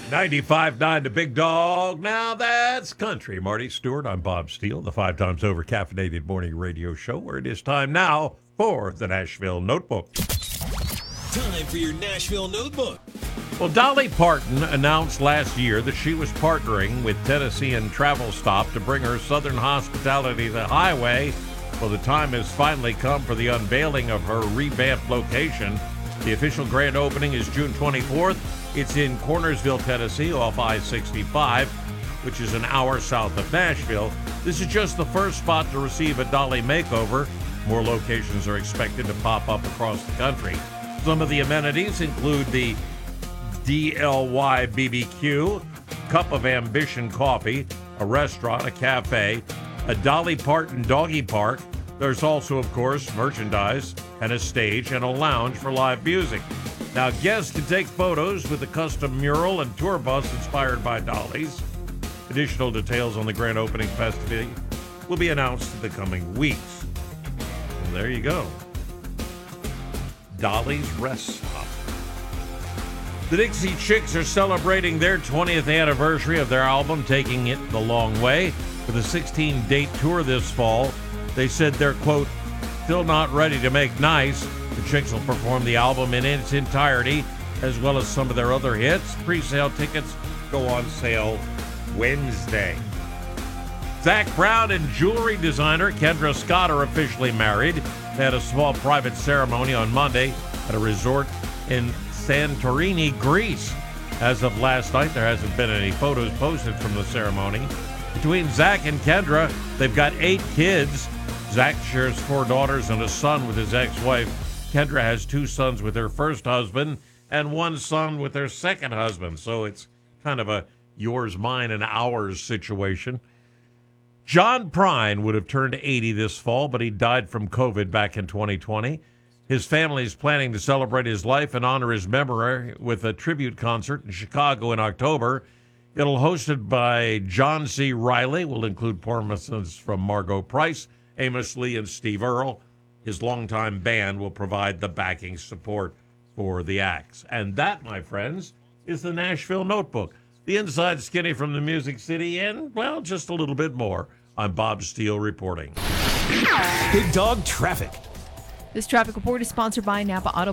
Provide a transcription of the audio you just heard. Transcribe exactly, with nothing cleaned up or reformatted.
ninety-five point nine The Big Dog. Now that's country. Marty Stewart, I'm Bob Steele, the five times over caffeinated morning radio show, where it is time now for the Nashville Notebook. Time for your Nashville Notebook. Well, Dolly Parton announced last year that she was partnering with Tennessean Travel Stop to bring her Southern hospitality to the highway. Well, the time has finally come for the unveiling of her revamped location. The official grand opening is June twenty-fourth. It's in Cornersville, Tennessee, off I sixty-five, which is an hour south of Nashville. This is just the first spot to receive a Dolly makeover. More locations are expected to pop up across the country. Some of the amenities include the D L Y B B Q, Cup of Ambition Coffee, a restaurant, a cafe, a Dolly Parton doggy park. There's also, of course, merchandise and a stage and a lounge for live music. Now, guests can take photos with a custom mural and tour bus inspired by Dolly's. Additional details on the grand opening festivity will be announced in the coming weeks. Well, there you go. Dolly's Rest Stop. The Dixie Chicks are celebrating their twentieth anniversary of their album, Taking It the Long Way, with a sixteen-date tour this fall. They said they're, quote, still not ready to make nice. The Chicks will perform the album in its entirety, as well as some of their other hits. Pre-sale tickets go on sale Wednesday. Zach Brown and jewelry designer Kendra Scott are officially married. They had a small private ceremony on Monday at a resort in Santorini, Greece. As of last night, there hasn't been any photos posted from the ceremony. Between Zach and Kendra, they've got eight kids. Zach shares four daughters and a son with his ex-wife. Kendra has two sons with her first husband and one son with her second husband. So it's kind of a yours, mine, and ours situation. John Prine would have turned eighty this fall, but he died from COVID back in twenty twenty. His family is planning to celebrate his life and honor his memory with a tribute concert in Chicago in October. It'll be hosted by John C. Reilly. Will include performances from Margot Price, Amos Lee, and Steve Earle. His longtime band will provide the backing support for the acts. And that, my friends, is the Nashville Notebook. The inside skinny from the Music City and, well, just a little bit more. I'm Bob Steele reporting. Big Dog Traffic. This traffic report is sponsored by Napa Auto